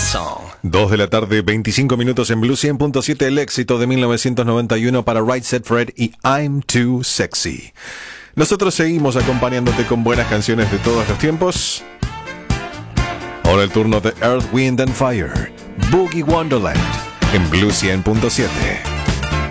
song. 2 de la tarde, 25 minutos en Blue 100.7, el éxito de 1991 para Right Said Fred y I'm Too Sexy. Nosotros seguimos acompañándote con buenas canciones de todos los tiempos. Ahora el turno de Earth, Wind and Fire, Boogie Wonderland, en Blue 100.7.